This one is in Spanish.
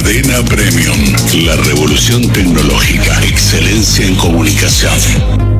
Cadena Premium. La revolución tecnológica. Excelencia en comunicación.